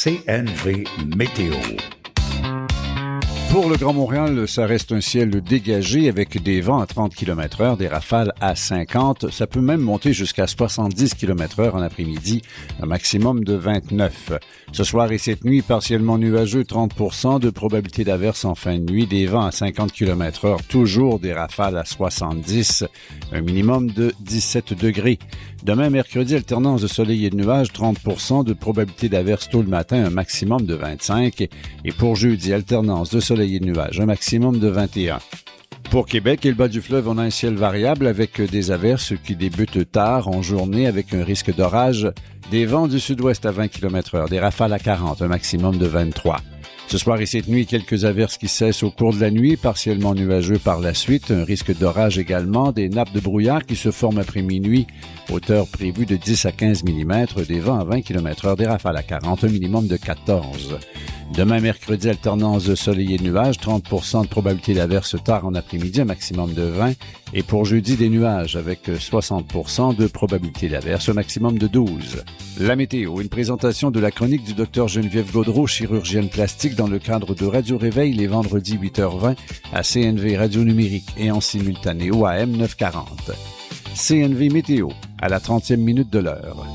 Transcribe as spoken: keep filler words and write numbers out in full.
C N V Météo. Pour le Grand Montréal, ça reste un ciel dégagé avec des vents à trente kilomètres heure, des rafales à cinquante. Ça peut même monter jusqu'à soixante-dix kilomètres heure en après-midi, un maximum de vingt-neuf. Ce soir et cette nuit, partiellement nuageux, trente pour cent de probabilité d'averse en fin de nuit, des vents à cinquante kilomètres heure, toujours des rafales à soixante-dix, un minimum de dix-sept degrés. Demain, mercredi, alternance de soleil et de nuages, trente pour cent de probabilité d'averse tôt le matin, un maximum de vingt-cinq. Et pour jeudi, alternance de soleil et de nuages, un maximum de vingt et un. Pour Québec et le bas du fleuve, on a un ciel variable avec des averses qui débutent tard en journée avec un risque d'orage, des vents du sud-ouest à vingt kilomètres heure, des rafales à quarante, un maximum de vingt-trois. Ce soir et cette nuit, quelques averses qui cessent au cours de la nuit, partiellement nuageux par la suite, un risque d'orage également, des nappes de brouillard qui se forment après minuit, hauteur prévue de dix à quinze millimètres, des vents à vingt kilomètres heure, des rafales à quarante, un minimum de quatorze. Demain, mercredi, alternance de soleil et de nuages, trente pour cent de probabilité d'averse tard en après-midi, un maximum de vingt. Et pour jeudi, des nuages avec soixante pour cent de probabilité d'averse, un maximum de douze. La météo, une présentation de la chronique du docteur Geneviève Gaudreau, chirurgienne plastique, dans le cadre de Radio Réveil les vendredis huit heures vingt à C N V Radio Numérique et en simultané au A M neuf cent quarante. C N V Météo, à la trentième minute de l'heure.